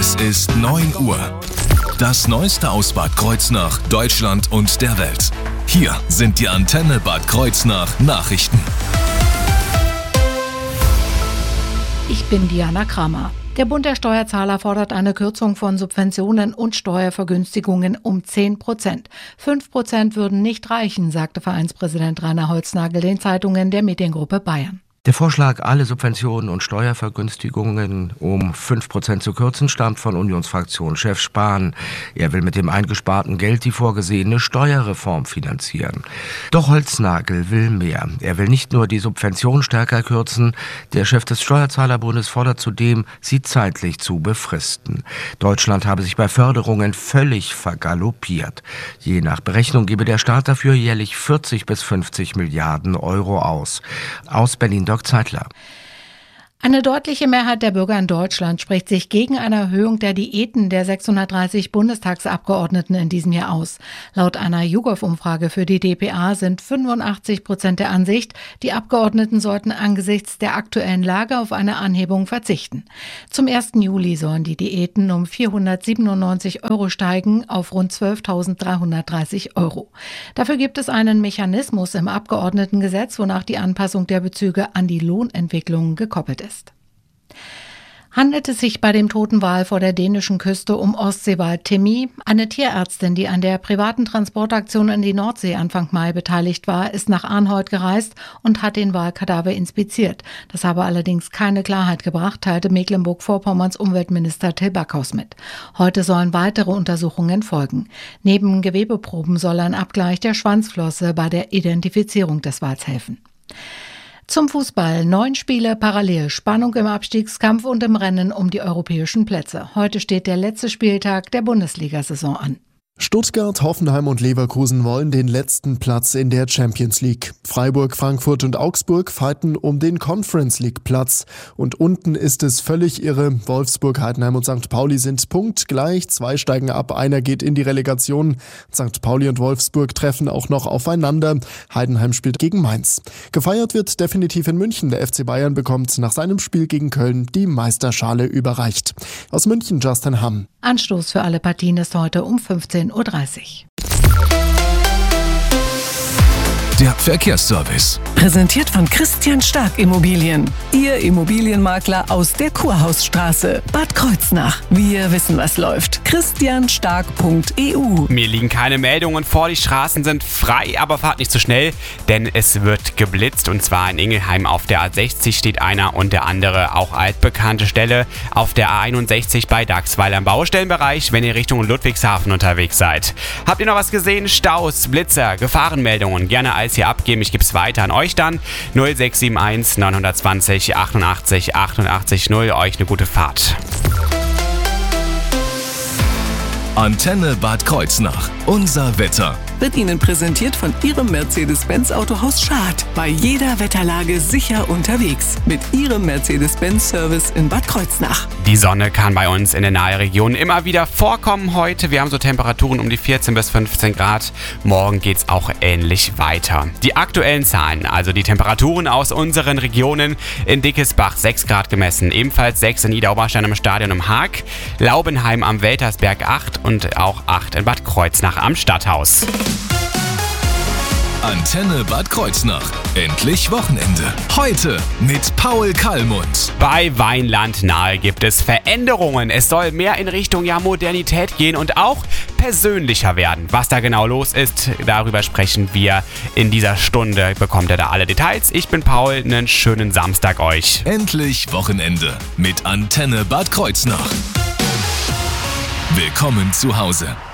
Es ist 9 Uhr. Das Neueste aus Bad Kreuznach, Deutschland und der Welt. Hier sind die Antenne Bad Kreuznach Nachrichten. Ich bin Diana Kramer. Der Bund der Steuerzahler fordert eine Kürzung von Subventionen und Steuervergünstigungen um 10%. 5% würden nicht reichen, sagte Vereinspräsident Rainer Holznagel den Zeitungen der Mediengruppe Bayern. Der Vorschlag, alle Subventionen und Steuervergünstigungen um 5% zu kürzen, stammt von Unionsfraktionschef Spahn. Er will mit dem eingesparten Geld die vorgesehene Steuerreform finanzieren. Doch Holznagel will mehr. Er will nicht nur die Subvention stärker kürzen, der Chef des Steuerzahlerbundes fordert zudem, sie zeitlich zu befristen. Deutschland habe sich bei Förderungen völlig vergaloppiert. Je nach Berechnung gebe der Staat dafür jährlich 40 bis 50 Milliarden Euro aus. Aus Berlin Zeitler. Eine deutliche Mehrheit der Bürger in Deutschland spricht sich gegen eine Erhöhung der Diäten der 630 Bundestagsabgeordneten in diesem Jahr aus. Laut einer YouGov-Umfrage für die dpa sind 85% der Ansicht, die Abgeordneten sollten angesichts der aktuellen Lage auf eine Anhebung verzichten. Zum 1. Juli sollen die Diäten um 497 € steigen auf rund 12.330 €. Dafür gibt es einen Mechanismus im Abgeordnetengesetz, wonach die Anpassung der Bezüge an die Lohnentwicklung gekoppelt ist. Handelt es sich bei dem toten Wal vor der dänischen Küste um Ostseewal Timmy? Eine Tierärztin, die an der privaten Transportaktion in die Nordsee Anfang Mai beteiligt war, ist nach Arnhold gereist und hat den Walkadaver inspiziert. Das habe allerdings keine Klarheit gebracht, teilte Mecklenburg-Vorpommerns Umweltminister Till Backhaus mit. Heute sollen weitere Untersuchungen folgen. Neben Gewebeproben soll ein Abgleich der Schwanzflosse bei der Identifizierung des Wals helfen. Zum Fußball. 9 Spiele parallel. Spannung im Abstiegskampf und im Rennen um die europäischen Plätze. Heute steht der letzte Spieltag der Bundesliga-Saison an. Stuttgart, Hoffenheim und Leverkusen wollen den letzten Platz in der Champions League. Freiburg, Frankfurt und Augsburg fighten um den Conference League Platz. Und unten ist es völlig irre. Wolfsburg, Heidenheim und St. Pauli sind punktgleich. 2 steigen ab, einer geht in die Relegation. St. Pauli und Wolfsburg treffen auch noch aufeinander. Heidenheim spielt gegen Mainz. Gefeiert wird definitiv in München. Der FC Bayern bekommt nach seinem Spiel gegen Köln die Meisterschale überreicht. Aus München Justin Hamm. Anstoß für alle Partien ist heute um 15:30 Uhr. Der Verkehrsservice. Präsentiert von Christian Stark Immobilien. Ihr Immobilienmakler aus der Kurhausstraße. Bad Kreuznach. Wir wissen, was läuft. christianstark.eu. Mir liegen keine Meldungen vor. Die Straßen sind frei, aber fahrt nicht zu schnell, denn es wird geblitzt. Und zwar in Ingelheim auf der A60 steht einer und der andere auch altbekannte Stelle auf der A61 bei Dachsweiler im Baustellenbereich, wenn ihr Richtung Ludwigshafen unterwegs seid. Habt ihr noch was gesehen? Staus, Blitzer, Gefahrenmeldungen? Gerne als hier abgeben. Ich gebe es weiter an euch dann. 0671 920 88 88 0. Euch eine gute Fahrt. Antenne Bad Kreuznach. Unser Wetter. Wird Ihnen präsentiert von Ihrem Mercedes-Benz Autohaus Schad. Bei jeder Wetterlage sicher unterwegs. Mit Ihrem Mercedes-Benz-Service in Bad Kreuznach. Die Sonne kann bei uns in der Nahregion immer wieder vorkommen heute. Wir haben so Temperaturen um die 14 bis 15 Grad. Morgen geht's auch ähnlich weiter. Die aktuellen Zahlen, also die Temperaturen aus unseren Regionen: in Dickesbach 6 Grad gemessen, ebenfalls 6 in Idar-Oberstein am Stadion im Haag, Laubenheim am Weltersberg 8 und auch 8 in Bad Kreuznach am Stadthaus. Antenne Bad Kreuznach. Endlich Wochenende. Heute mit Paul Kallmund. Bei Weinland Nahe gibt es Veränderungen. Es soll mehr in Richtung Modernität gehen und auch persönlicher werden. Was da genau los ist, darüber sprechen wir in dieser Stunde. Bekommt ihr da alle Details. Ich bin Paul. Einen schönen Samstag euch. Endlich Wochenende mit Antenne Bad Kreuznach. Willkommen zu Hause.